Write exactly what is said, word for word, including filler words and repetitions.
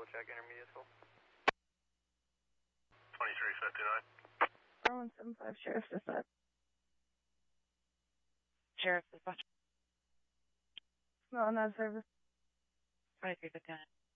check intermediate full. twenty-three fifty-nine. four one seven five, Sheriff's Dispatch. Sheriff's Dispatch. Not on that service. twenty-three fifty-nine.